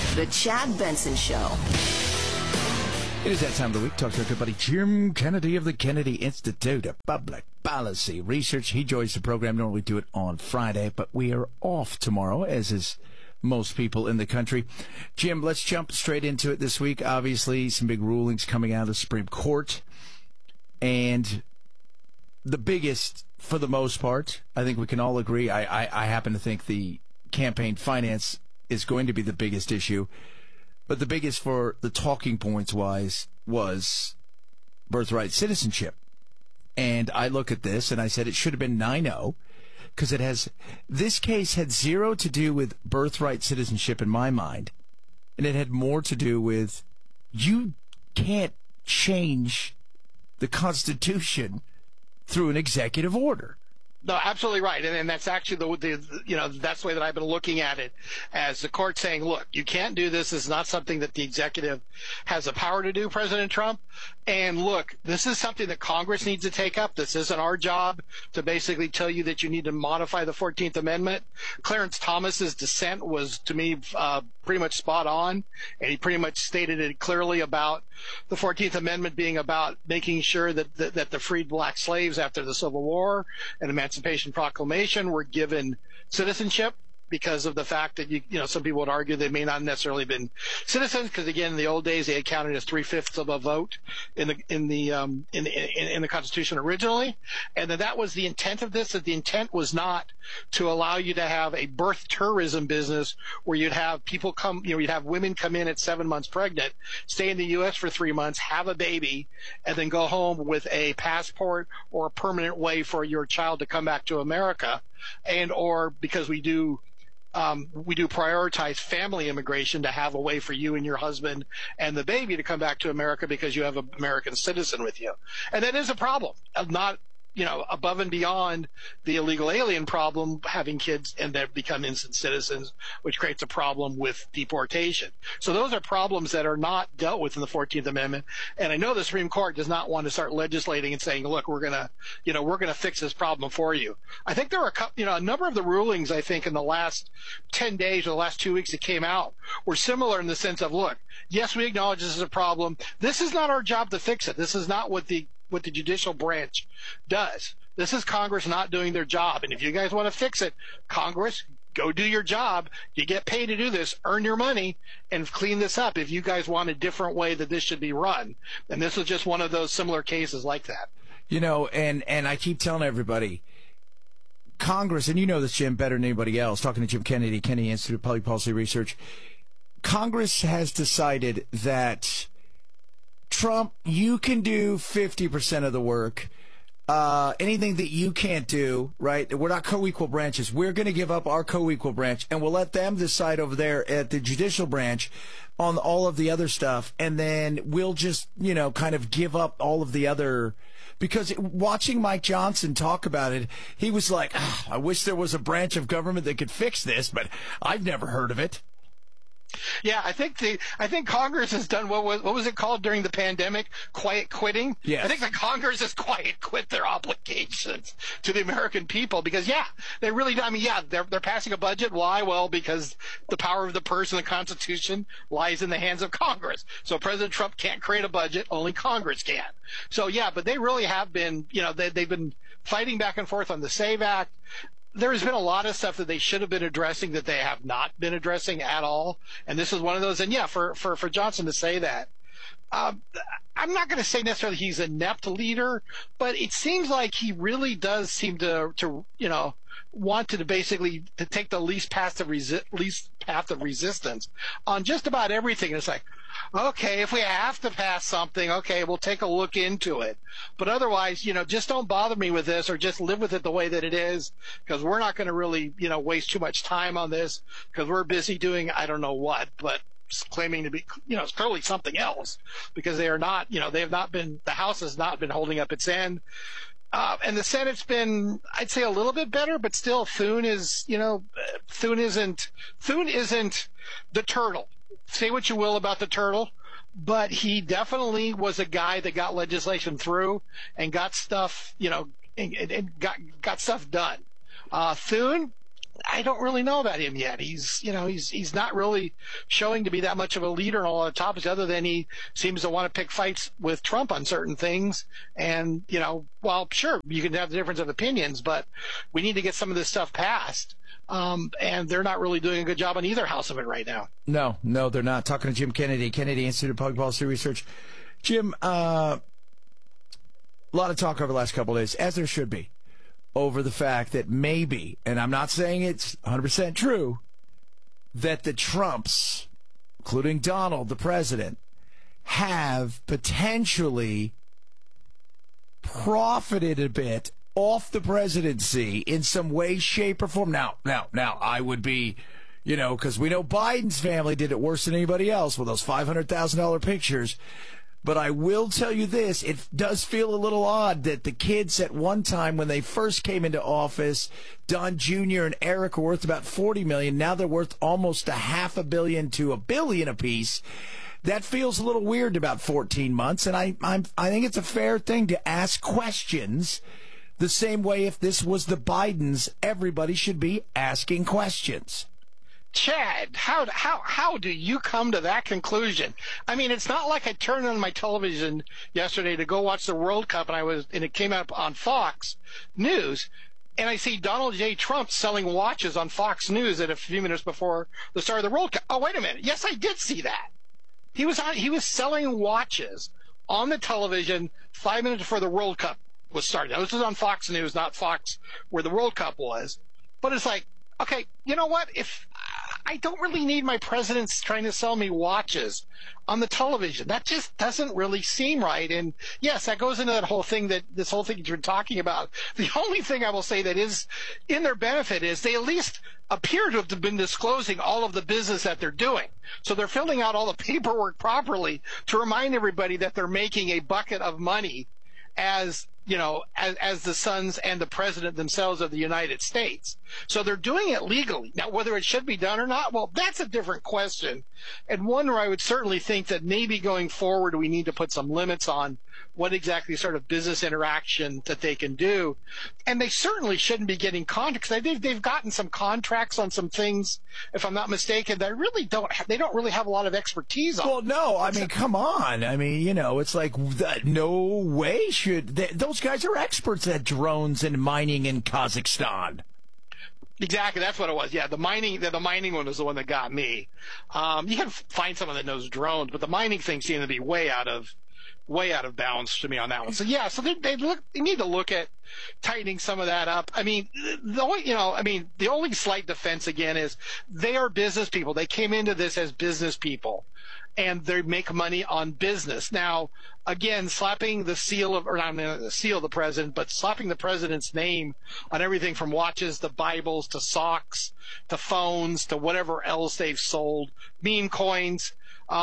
The Chad Benson Show. It is that time of the week. Talk to our good buddy Jim Kennedy of the Kennedy Institute of Public Policy Research. He joins the program. Normally we do it on Friday, but we are off tomorrow, as is most people in the country. Jim, let's jump straight into it this week. Obviously, some big rulings coming out of the Supreme Court. And the biggest, for the most part, I think we can all agree, I happen to think the campaign finance is going to be the biggest issue. But the biggest for the talking points wise was birthright citizenship. And I look at this and I said it should have been 9-0 because this case had zero to do with birthright citizenship in my mind. And it had more to do with you can't change the Constitution through an executive order. No, absolutely right. And that's actually that's the way that I've been looking at it, as the court saying, look, you can't do this. This is not something that the executive has the power to do, President Trump. And look, this is something that Congress needs to take up. This isn't our job to basically tell you that you need to modify the 14th Amendment. Clarence Thomas's dissent was, to me, pretty much spot on. And he pretty much stated it clearly about the 14th Amendment being about making sure that the freed black slaves after the Civil War and Emancipation Proclamation were given citizenship, because of the fact that some people would argue they may not necessarily been citizens, because again, in the old days they had counted as 3/5 of a vote in the Constitution originally, and that was the intent of this. That the intent was not to allow you to have a birth tourism business where you'd have people come, you'd have women come in at 7 months pregnant, stay in the U.S. for 3 months, have a baby, and then go home with a passport or a permanent way for your child to come back to America, or because we do prioritize family immigration to have a way for you and your husband and the baby to come back to America because you have an American citizen with you. And that is a problem, not above and beyond the illegal alien problem, having kids and they become instant citizens, which creates a problem with deportation. So those are problems that are not dealt with in the 14th Amendment. And I know the Supreme Court does not want to start legislating and saying, look, we're going to fix this problem for you. I think there were a number of the rulings, I think, in the last 10 days or the last 2 weeks that came out were similar in the sense of, look, yes, we acknowledge this is a problem. This is not our job to fix it. This is not what the judicial branch does. This is Congress not doing their job. And if you guys want to fix it, Congress, go do your job. You get paid to do this. Earn your money and clean this up if you guys want a different way that this should be run. And this was just one of those similar cases like that. And I keep telling everybody, Congress, and you know this, Jim, better than anybody else, talking to Jim Kennedy, Kennedy Institute of Public Policy Research, Congress has decided that Trump, you can do 50% of the work. Anything that you can't do, right? We're not co-equal branches. We're going to give up our co-equal branch, and we'll let them decide over there at the judicial branch on all of the other stuff, and then we'll just, kind of give up all of the other. Because watching Mike Johnson talk about it, he was like, I wish there was a branch of government that could fix this, but I've never heard of it. Yeah, I think Congress has done what was it called during the pandemic? Quiet quitting. Yes. I think the Congress has quiet quit their obligations to the American people because they really do. I mean, they're passing a budget. Why? Well, because the power of the purse and the Constitution lies in the hands of Congress. So President Trump can't create a budget; only Congress can. So but they really have been. They've been fighting back and forth on the SAVE Act. There's been a lot of stuff that they should have been addressing that they have not been addressing at all. And this is one of those. And for Johnson to say that, I'm not going to say necessarily he's an inept leader, but it seems like he really does seem to want to basically to take the least path of resistance on just about everything. It's like, okay, if we have to pass something, okay, we'll take a look into it. But otherwise, just don't bother me with this or just live with it the way that it is, because we're not going to really, waste too much time on this because we're busy doing I don't know what, but claiming to be, it's clearly something else because they are not, they have not been, the House has not been holding up its end. And the Senate's been, I'd say, a little bit better, but still Thune isn't the turtle. Say what you will about the turtle, but he definitely was a guy that got legislation through and got stuff, and got stuff done. Thune, I don't really know about him yet. He's not really showing to be that much of a leader on a lot of topics, other than he seems to want to pick fights with Trump on certain things. And, well, sure, you can have the difference of opinions, but we need to get some of this stuff passed. And they're not really doing a good job on either house of it right now. No, they're not. Talking to Jim Kennedy, Kennedy Institute of Public Policy Research. Jim, a lot of talk over the last couple of days, as there should be, over the fact that maybe, and I'm not saying it's 100% true, that the Trumps, including Donald, the president, have potentially profited a bit off the presidency in some way, shape, or form. Now, I would be, because we know Biden's family did it worse than anybody else with those $500,000 pictures. But I will tell you this, it does feel a little odd that the kids at one time when they first came into office, Don Jr. and Eric were worth about $40 million. Now they're worth almost $500 million to $1 billion apiece. That feels a little weird about 14 months, and I think it's a fair thing to ask questions the same way if this was the Bidens, everybody should be asking questions. Chad, how do you come to that conclusion? I mean, it's not like I turned on my television yesterday to go watch the World Cup and it came up on Fox News, and I see Donald J. Trump selling watches on Fox News at a few minutes before the start of the World Cup. Oh, wait a minute. Yes, I did see that. He was selling watches on the television 5 minutes before the World Cup was started. Now, this was on Fox News, not Fox where the World Cup was. But it's like, okay, you know what? If I don't really need my presidents trying to sell me watches on the television, that just doesn't really seem right. And yes, that goes into this whole thing you're talking about. The only thing I will say that is in their benefit is they at least appear to have been disclosing all of the business that they're doing. So they're filling out all the paperwork properly to remind everybody that they're making a bucket of money as the sons and the president themselves of the United States. So they're doing it legally. Now, whether it should be done or not, well, that's a different question. And one where I would certainly think that maybe going forward, we need to put some limits on what exactly sort of business interaction that they can do. And they certainly shouldn't be getting contracts. They've gotten some contracts on some things, if I'm not mistaken, that really they don't really have a lot of expertise on. Well, no, I mean, come on. I mean, it's like no way should those guys are experts at drones and mining in Kazakhstan. Exactly, that's what it was. Yeah, the mining one was the one that got me. You can find someone that knows drones, but the mining thing seemed to be way out of bounds to me on that one. So yeah, so they need to look at tightening some of that up. I mean, the only slight defense again is they are business people. They came into this as business people, and they make money on business. Now, again, slapping the seal of the president, but slapping the president's name on everything from watches to Bibles to socks to phones to whatever else they've sold, meme coins,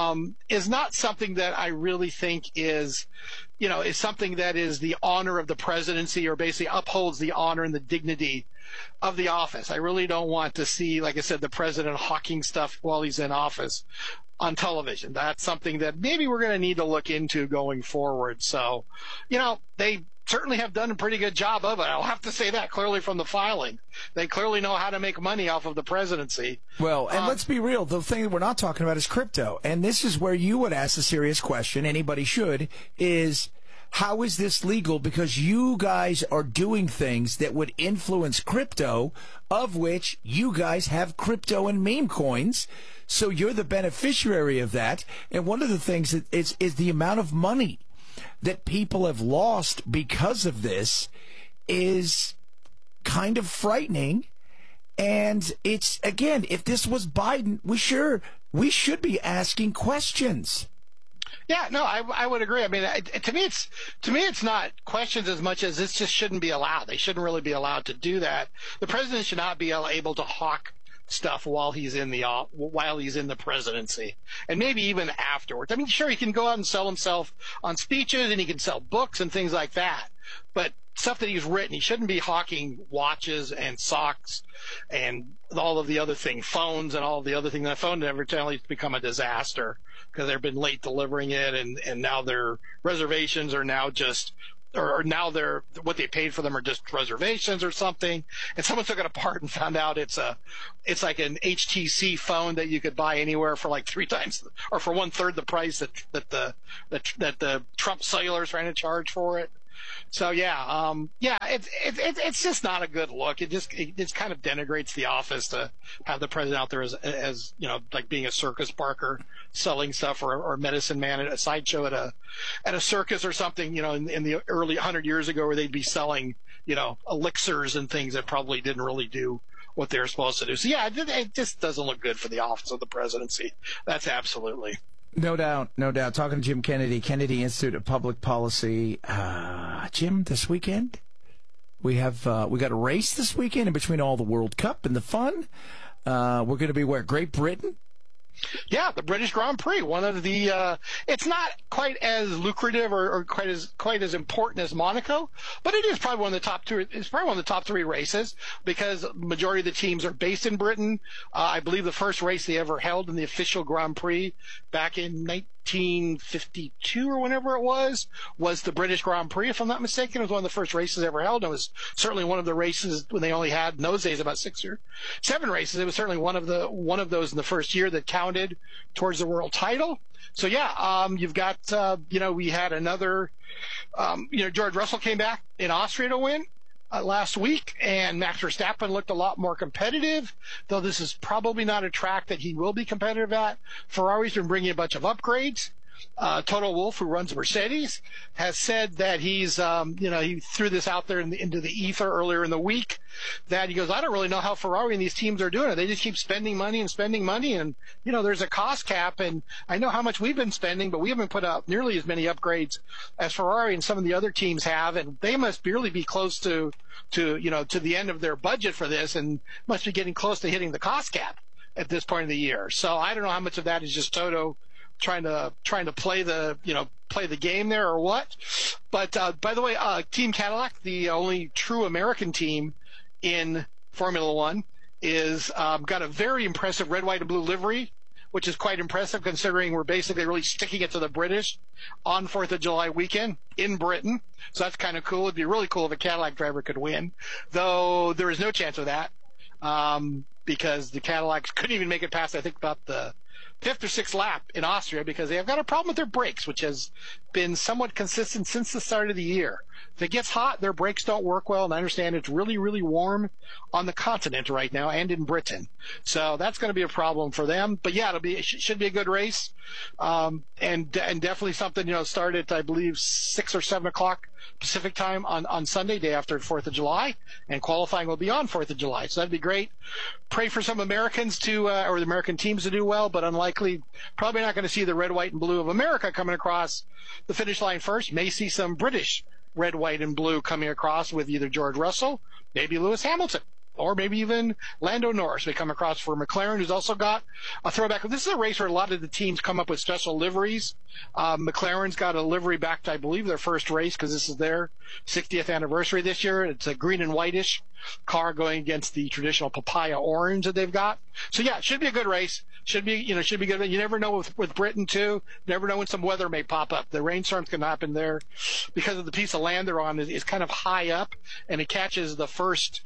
is not something that I really think is something that is the honor of the presidency or basically upholds the honor and the dignity of the office. I really don't want to see, like I said, the president hawking stuff while he's in office on television. That's something that maybe we're going to need to look into going forward. So, they certainly have done a pretty good job of it. I'll have to say that clearly from the filing. They clearly know how to make money off of the presidency. Well, and let's be real. The thing that we're not talking about is crypto. And this is where you would ask a serious question, anybody should, is how is this legal? Because you guys are doing things that would influence crypto, of which you guys have crypto and meme coins. So you're the beneficiary of that. And one of the things is the amount of money that people have lost because of this is kind of frightening. And it's, again, if this was Biden, we should be asking questions. Yeah, no, I would agree. I mean, to me, it's not questions as much as this just shouldn't be allowed. They shouldn't really be allowed to do that. The president should not be able to hawk stuff while he's in the presidency, and maybe even afterwards. I mean, sure, he can go out and sell himself on speeches, and he can sell books and things like that. But stuff that he's written, he shouldn't be hawking watches and socks and all of the other things, phones and all of the other things. That phone evidently become a disaster because they've been late delivering it, and now their reservations are now just or now what they paid for them are just reservations or something. And someone took it apart and found out it's like an HTC phone that you could buy anywhere for like 3 times or for 1/3 the price that the Trump Cellular is trying to charge for it. So it's just not a good look. It just kind of denigrates the office to have the president out there as like being a circus barker selling stuff or medicine man at a sideshow at a circus or something. In the early 100 years ago, where they'd be selling elixirs and things that probably didn't really do what they were supposed to do. So it just doesn't look good for the office of the presidency. That's absolutely. No doubt. Talking to Jim Kennedy, Kennedy Institute of Public Policy. Jim, this weekend we got a race this weekend in between all the World Cup and the fun. We're going to be where? Great Britain? Yeah, the British Grand Prix, one of the it's not quite as lucrative or quite as important as Monaco, but it is probably one of the top 2. It's probably one of the top 3 races because the majority of the teams are based in Britain. I believe the first race they ever held in the official Grand Prix back in 1952 or whenever it was the British Grand Prix, if I'm not mistaken. It was one of the first races ever held. It was certainly one of the races when they only had in those days about 6 or 7 races. It was certainly one of those in the first year that counted towards the world title. So you've got we had another George Russell came back in Austria to win last week, and Max Verstappen looked a lot more competitive, though this is probably not a track that he will be competitive at. Ferrari's been bringing a bunch of upgrades. Toto Wolff, who runs Mercedes, has said that he's, he threw this out there into the ether earlier in the week, that he goes, I don't really know how Ferrari and these teams are doing it. They just keep spending money. And, there's a cost cap, and I know how much we've been spending, but we haven't put out nearly as many upgrades as Ferrari and some of the other teams have, and they must barely be close to the end of their budget for this, and must be getting close to hitting the cost cap at this point of the year. So I don't know how much of that is just Toto trying to play the game there or what. But by the way, Team Cadillac, the only true American team in Formula One, is got a very impressive red, white, and blue livery, which is quite impressive considering we're basically really sticking it to the British on 4th of July weekend in Britain. So that's kind of cool. It'd be really cool if a Cadillac driver could win, though there is no chance of that because the Cadillacs couldn't even make it past, I think, about the 5th or 6th lap in Austria because they have got a problem with their brakes, which has been somewhat consistent since the start of the year. If it gets hot, their brakes don't work well, and I understand it's really, really warm on the continent right now and in Britain. So that's going to be a problem for them. But yeah, it should be a good race, and definitely something start at I believe 6 or 7 o'clock Pacific time on Sunday, day after 4th of July, and qualifying will be on 4th of July. So that'd be great. Pray for some Americans or the American teams to do well, but unlikely. Probably not going to see the red, white, and blue of America coming across the finish line first. May see some British red, white, and blue coming across with either George Russell, maybe Lewis Hamilton, or maybe even Lando Norris may come across for McLaren, who's also got a throwback. This is a race where a lot of the teams come up with special liveries. McLaren's got a livery back to, I believe, their first race because this is their 60th anniversary this year. It's a green and whitish car going against the traditional papaya orange that they've got. So yeah, it should be a good race. Should be good. You never know with Britain too. Never know when some weather may pop up. The rainstorms can happen there because of the piece of land they're on is kind of high up, and it catches the first,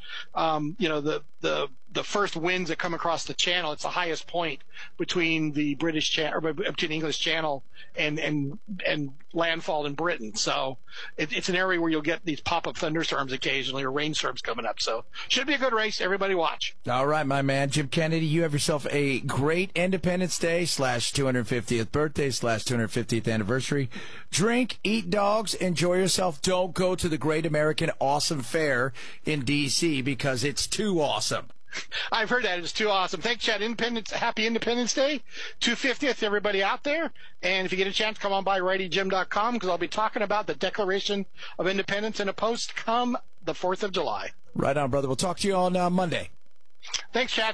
the first winds that come across the channel. It's the highest point between the British channel or between the English Channel and landfall in Britain. So it's an area where you'll get these pop-up thunderstorms occasionally or rainstorms coming up. So should be a good race. Everybody watch. All right, my man, Jim Kennedy, you have yourself a great Independence Day / 250th birthday / 250th anniversary. Drink, eat dogs, enjoy yourself. Don't go to the Great American Awesome Fair in D.C. because it's too awesome. I've heard that. It's too awesome. Thanks, Chad. Happy Independence Day. 250th, everybody out there. And if you get a chance, come on by RightyJim.com because I'll be talking about the Declaration of Independence in a post come the 4th of July. Right on, brother. We'll talk to you on Monday. Thanks, Chad.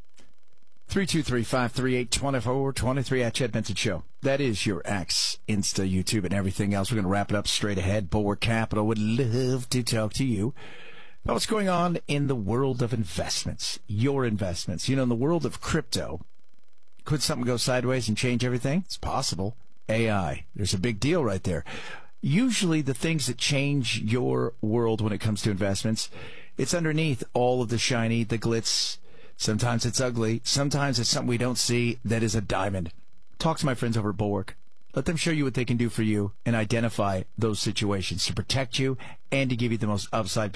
323-538-2423 at Chad Benson Show. That is your X, Insta, YouTube, and everything else. We're going to wrap it up straight ahead. Bulwark Capital would love to talk to you about what's going on in the world of investments, your investments. In the world of crypto, could something go sideways and change everything? It's possible. AI, there's a big deal right there. usually the things that change your world when it comes to investments, it's underneath all of the shiny, the glitz. Sometimes it's ugly. Sometimes it's something we don't see that is a diamond. Talk to my friends over at Bulwark. Let them show you what they can do for you and identify those situations to protect you and to give you the most upside